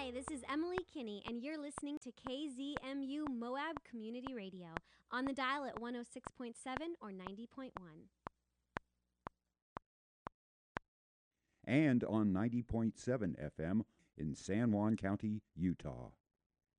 Hi, this is Emily Kinney, and you're listening to KZMU Moab Community Radio on the dial at 106.7 or 90.1. And on 90.7 FM in San Juan County, Utah.